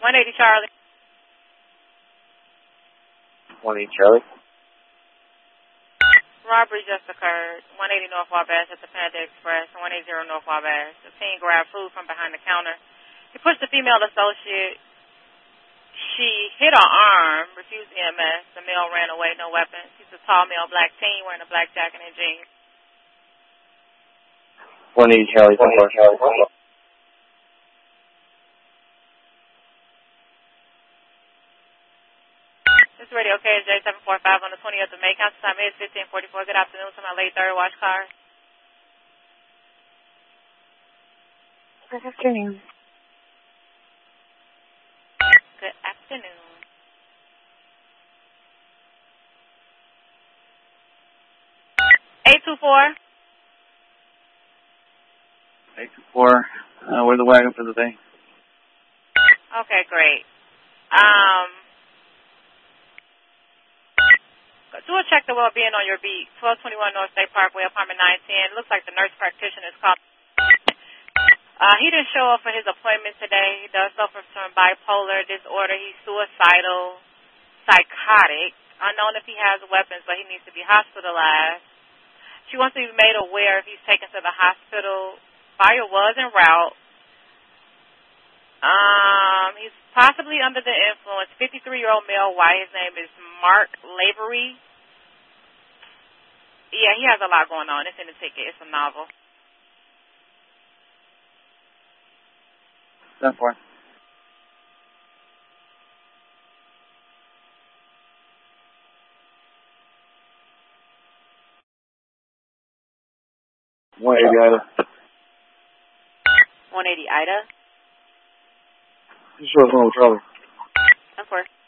180 Charlie. 180 Charlie. Robbery just occurred. 180 North Wabash at the Panda Express. 180 North Wabash. The teen grabbed food from behind the counter. He pushed the female associate. She hit her arm, refused EMS. The male ran away, no weapons. He's a tall male black teen wearing a black jacket and jeans. 180 Charlie. 180 Charlie. This is Radio KSJ 745 on the 20th of May. Council time is 1544. Good afternoon to my late third watch car. Good afternoon. Good afternoon. (824) 824. Where's the wagon for the day? Okay, great. Do a check the well-being on your beat. 1221 North State Parkway, apartment 910. Looks like the nurse practitioner is called. He didn't show up for his appointment today. He does suffer from bipolar disorder. He's suicidal, psychotic, unknown if he has weapons, but he needs to be hospitalized. She wants to be made aware if he's taken to the hospital. Fire was en route. He's possibly under the influence. 53-year-old male, white. His name is Mark Lavery. Yeah, he has a lot going on. It's in the ticket. It's a novel. 7-4. What Ida? 180 Ida. You sure it's no trouble? 10-4.